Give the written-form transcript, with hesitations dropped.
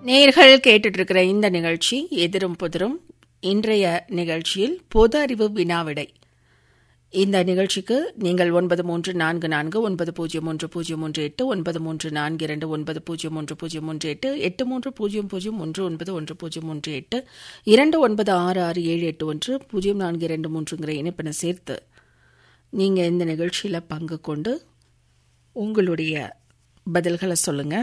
நேயர்கள் கேட்டுட்டு இருக்கிற இந்த நிகழ்ச்சி எதிரும் புதிரும். இன்றைய நிகழ்ச்சியில் பொது அறிவு வினாவிடை. இந்த நிகழ்ச்சிக்கு நீங்கள் 9344903038 9342903038 8300191018 2966781043 இணைப்பினை சேர்த்து நீங்கள் இந்த நிகழ்ச்சியில் பங்கு கொண்டு உங்களுடைய பதில்களை சொல்லுங்க.